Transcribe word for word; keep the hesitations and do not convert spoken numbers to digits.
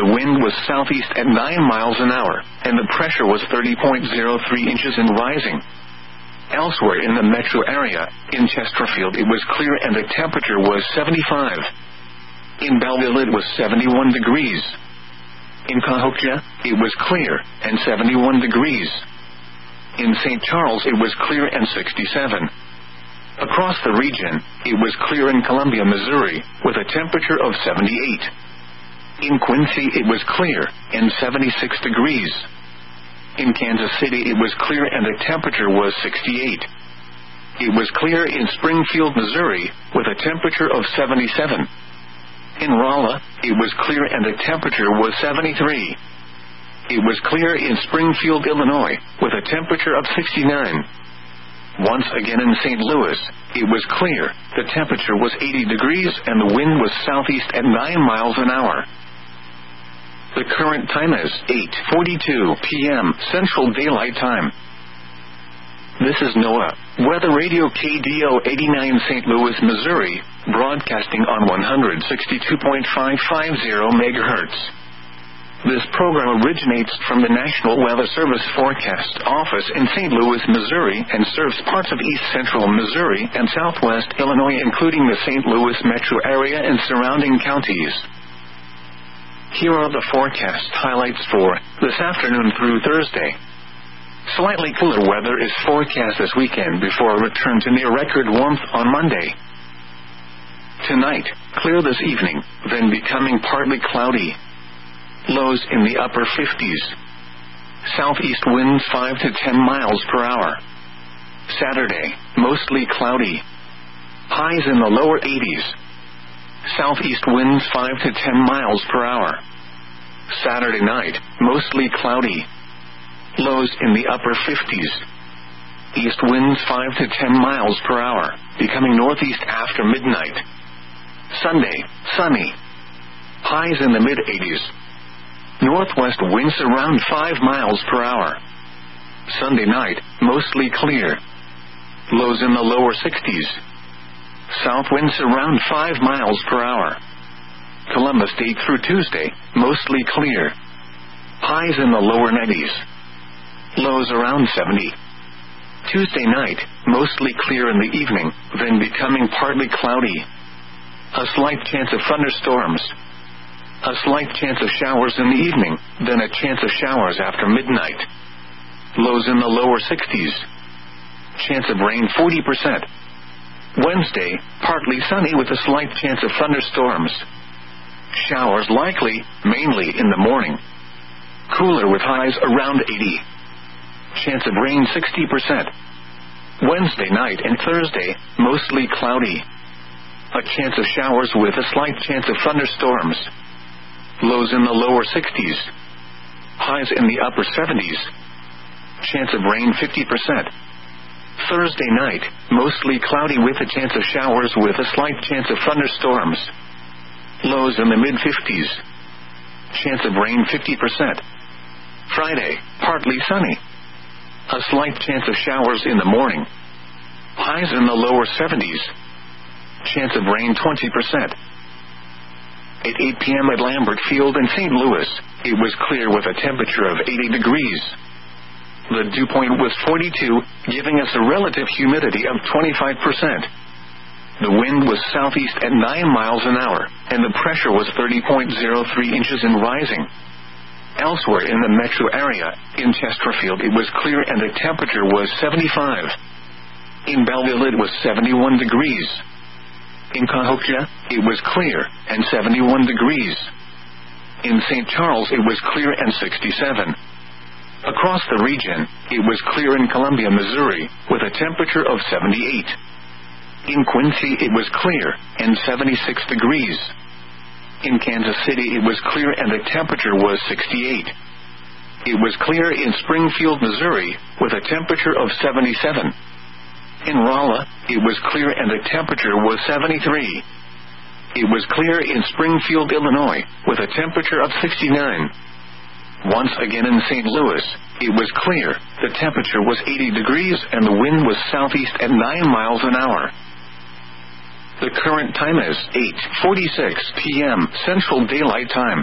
The wind was southeast at nine miles an hour, and the pressure was thirty point zero three inches and rising. Elsewhere in the metro area, in Chesterfield it was clear and the temperature was seventy-five. In Belleville it was seventy-one degrees. In Cahokia, it was clear, and seventy-one degrees. In Saint Charles it was clear and sixty-seven. Across the region, it was clear in Columbia, Missouri, with a temperature of seventy-eight. In Quincy it was clear, and seventy-six degrees. In Kansas City it was clear and the temperature was sixty-eight. It was clear in Springfield, Missouri, with a temperature of seventy-seven. In Rolla, it was clear and the temperature was seventy-three. It was clear in Springfield, Illinois, with a temperature of sixty-nine. Once again in Saint Louis, it was clear, the temperature was eighty degrees and the wind was southeast at nine miles an hour. The current time is eight forty-two p.m. Central Daylight Time. This is NOAA Weather Radio K D O eighty-nine Saint Louis, Missouri, broadcasting on one sixty-two point five five zero megahertz. This program originates from the National Weather Service Forecast Office in Saint Louis, Missouri, and serves parts of east central Missouri and southwest Illinois, including the Saint Louis metro area and surrounding counties. Here are the forecast highlights for this afternoon through Thursday. Slightly cooler weather is forecast this weekend before a return to near record warmth on Monday. Tonight, clear this evening, then becoming partly cloudy. Lows in the upper fifties. Southeast winds five to ten miles per hour. Saturday, mostly cloudy. Highs in the lower eighties. Southeast winds five to ten miles per hour. Saturday night, mostly cloudy. Lows in the upper fifties. East winds five to ten miles per hour, becoming northeast after midnight. Sunday, sunny. Highs in the mid-eighties. Northwest winds around five miles per hour. Sunday night, mostly clear. Lows in the lower sixties. South winds around five miles per hour. Columbus Day through Tuesday, mostly clear. Highs in the lower nineties. Lows around seventy. Tuesday night, mostly clear in the evening, then becoming partly cloudy. A slight chance of thunderstorms. A slight chance of showers in the evening, then a chance of showers after midnight. Lows in the lower sixties. Chance of rain forty percent. Wednesday, partly sunny with a slight chance of thunderstorms. Showers likely, mainly in the morning. Cooler with highs around eighty. Chance of rain sixty percent. Wednesday night and Thursday, mostly cloudy. A chance of showers with a slight chance of thunderstorms. Lows in the lower sixties. Highs in the upper seventies. Chance of rain fifty percent. Thursday night, mostly cloudy with a chance of showers with a slight chance of thunderstorms. Lows in the mid-fifties. Chance of rain fifty percent. Friday, partly sunny. A slight chance of showers in the morning. Highs in the lower seventies. Chance of rain twenty percent. At eight p.m. at Lambert Field in Saint Louis, it was clear with a temperature of eighty degrees. The dew point was forty-two, giving us a relative humidity of twenty-five percent. The wind was southeast at nine miles an hour, and the pressure was thirty point zero three inches and rising. Elsewhere in the metro area, in Chesterfield it was clear and the temperature was seventy-five. In Belleville it was seventy-one degrees. In Cahokia, it was clear, and seventy-one degrees. In Saint Charles it was clear and sixty-seven. Across the region, it was clear in Columbia, Missouri, with a temperature of seventy-eight. In Quincy it was clear, and seventy-six degrees. In Kansas City it was clear and the temperature was sixty-eight. It was clear in Springfield, Missouri, with a temperature of seventy-seven. In Rolla, it was clear and the temperature was seventy-three. It was clear in Springfield, Illinois, with a temperature of sixty-nine. Once again in Saint Louis, it was clear, the temperature was eighty degrees and the wind was southeast at nine miles an hour. The current time is eight forty-six p.m. Central Daylight Time.